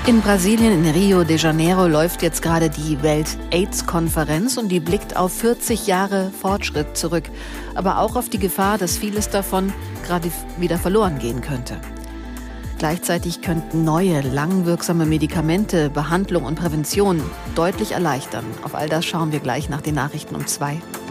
In Brasilien, in Rio de Janeiro, läuft jetzt gerade die Welt-AIDS-Konferenz und die blickt auf 40 Jahre Fortschritt zurück, aber auch auf die Gefahr, dass vieles davon gerade wieder verloren gehen könnte. Gleichzeitig könnten neue, langwirksame Medikamente, Behandlung und Prävention deutlich erleichtern. Auf all das schauen wir gleich nach den Nachrichten um 2.